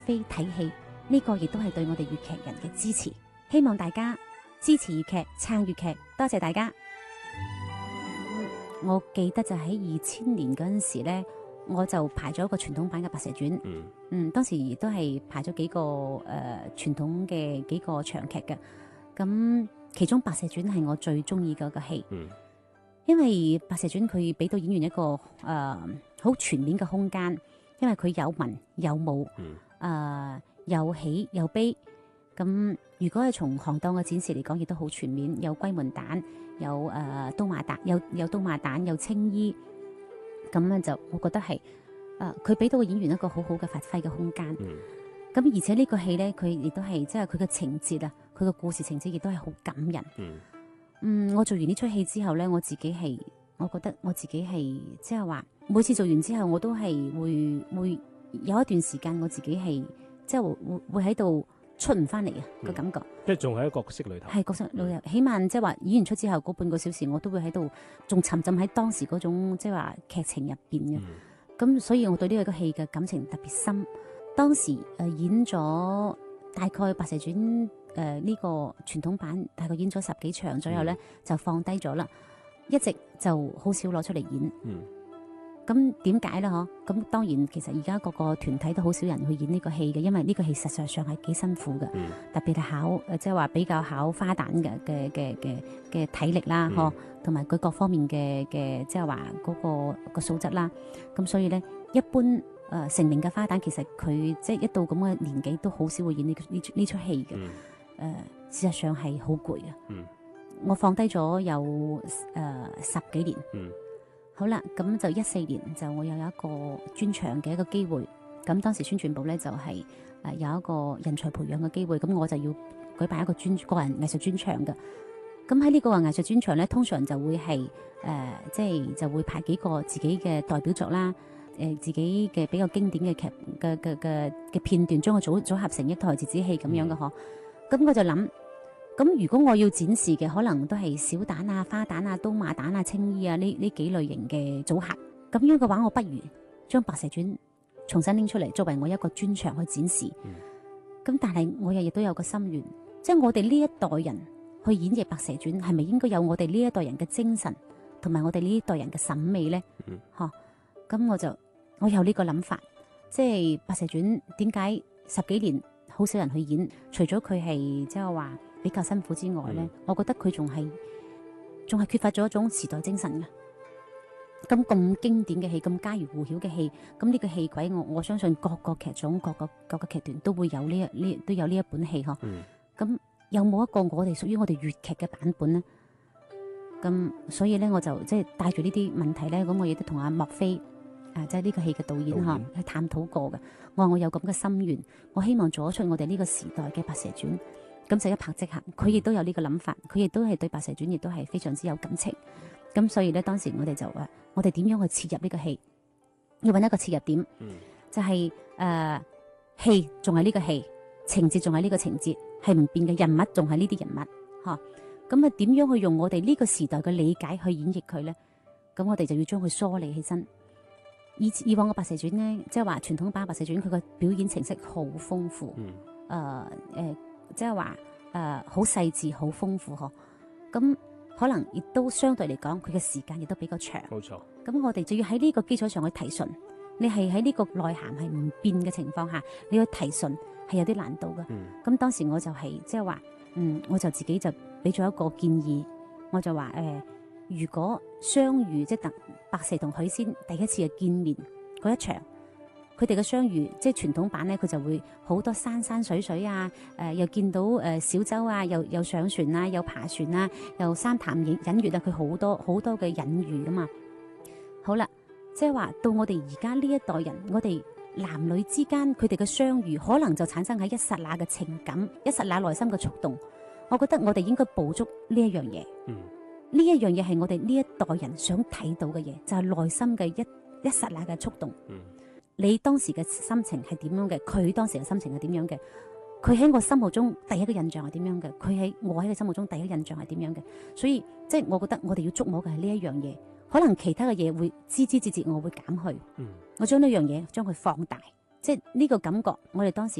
飛睇戲，呢個亦都係對我哋粵劇人嘅支持。希望大家支持粵劇，撐粵劇，多謝大家。我記得就喺2000年嗰陣時咧，我就排咗一個傳統版嘅《白蛇傳》。當時亦都係排咗幾個傳統嘅幾個長劇嘅。咁其中《白蛇傳》係我最中意嘅一個戲。因為《白蛇傳》佢俾到演員一個好全面嘅空間，因為佢有文有武，有喜有悲。咁如果係從行當嘅展示嚟講，亦都好全面，有龜門旦，有刀馬旦，有刀馬旦，有青衣。咁咧就我覺得係佢俾到個演員一個好好嘅發揮嘅空間。咁而且呢個戲咧，佢亦都係即係佢嘅情節啊，佢嘅故事情節亦都係好感人。我做完呢出戲之後咧，我覺得我自己係即係話，每次做完之後，我都係會有一段時間，我自己係即係會喺度出唔翻嚟啊個感覺。 即係仲喺角色裏頭。係角色裏頭，起碼即係話演完出之後嗰半個小時，我都會喺度仲沉浸喺當時嗰種即係話劇情入邊嘅。咁所以我對呢個戲嘅感情特別深。當時演咗大概《白蛇傳》呢個傳統版，大概演咗10幾場左右咧，就放低咗啦，一直就好少攞出嚟演。咁點解咧？咁當然其實而家各個團體都好少人去演呢個戲嘅，因為呢個戲實際上係幾辛苦嘅，特別係即係話比較考花旦嘅體力啦，同埋佢各方面嘅即係話嗰個素質啦。咁所以咧，一般成名嘅花旦其實佢即係一到咁嘅年紀都好少會演呢出戲嘅。事實上係好攰啊。我放低咗有10幾年。好啦，咁就14年就我又有一個專場嘅一個機會。咁當時宣傳部咧就係有一個人才培養嘅機會，咁我就要舉辦一個個人藝術專場嘅。咁喺呢個藝術專場咧，通常就會係即係就會派幾個自己嘅代表作啦，自己嘅比較經典嘅劇嘅片段，將佢組合成一台折子戲咁樣嘅嗬。咁我就諗，咁如果我要展示嘅可能都係小旦啊、花旦啊、刀馬旦啊、青衣啊呢幾類型嘅組合，咁樣嘅話，我不如將《白蛇傳》重新拎出嚟作為我一個專場去展示。咁但係我亦都有個心願，即係我哋呢一代人去演繹《白蛇傳》，係咪應該有我哋呢一代人嘅精神，同埋我哋呢一代人嘅審美呢？咁我有呢個諗法，即係《白蛇傳》點解10幾年好少人去演？除咗佢係即係話比較辛苦之外咧，我覺得佢仲係缺乏咗一種時代精神嘅。咁經典嘅戲，咁家喻戶曉嘅戲，咁呢個戲軌我相信各個劇種、各個劇團都會有呢一本戲嗬。咁有冇一個我哋屬於我哋粵劇嘅版本呢？咁所以咧，我就即係帶住呢啲問題咧，咁我亦都同阿莫非即係呢個戲嘅導演去探討過嘅。我話我有咁嘅心願，我希望做出我哋呢個時代嘅《白蛇傳》。咁就一拍即合，佢亦都有呢個諗法，佢亦都係對《白蛇傳》亦都係非常之有感情。咁所以咧，當時我哋就我哋點樣去切入呢個戲？要揾一個切入點，就係戲仲係呢個戲，情節仲係呢個情節，係唔變嘅，人物仲係呢啲人物，咁點樣去用我哋呢個時代嘅理解去演繹佢咧？咁我哋就要將佢梳理起身。以往嘅《白蛇傳》咧，即係話傳統版《白蛇傳》，佢個表演程式好豐富，即係話好細緻、好豐富嗬。咁可能亦都相對嚟講，佢嘅時間亦都比較長。冇錯。咁我哋就要喺呢個基礎上去提純。你係喺呢個內涵係唔變嘅情況下，你要提純係有啲難度嘅。咁當時我就係即係話，我就自己就俾咗一個建議，我就話如果相遇即係白蛇同許仙第一次嘅見面嗰一場，佢哋嘅相遇即係傳統版咧，佢就會好多山山水水啊，又見到小舟啊，又上船啊，又爬船啊，又三潭隱月啊，佢好多嘅隱喻噶嘛。好啦，即係話到我哋而家呢一代人，我哋男女之間佢哋嘅相遇，可能就產生喺一剎那嘅情感，一剎那內心嘅觸動。我覺得我哋應該捕捉呢一樣嘢。呢一樣嘢係我哋呢一代人想睇到嘅嘢，就係內心嘅一剎那嘅觸動。你當時嘅心情係點樣嘅？佢當時嘅心情係點樣嘅？佢喺我心目中第一個印象係點樣嘅？我喺佢心目中第一個印象係點樣嘅？所以即係我覺得我哋要捉摸嘅係呢一樣嘢。可能其他嘅嘢會枝枝節節，我會減去。我將呢樣嘢將佢放大， 即係呢個感覺，我哋當時